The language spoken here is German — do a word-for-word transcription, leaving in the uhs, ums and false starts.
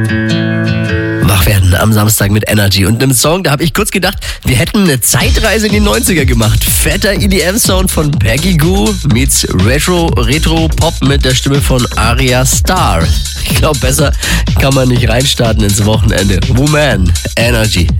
Wach werden am Samstag mit Energy und einem Song, da habe ich kurz gedacht, wir hätten eine Zeitreise in die neunziger gemacht. Fetter E D M-Sound von Peggy Gou meets Retro, Retro-Pop mit der Stimme von Arya Starr. Ich glaube, besser kann man nicht reinstarten ins Wochenende. Woman, Energy.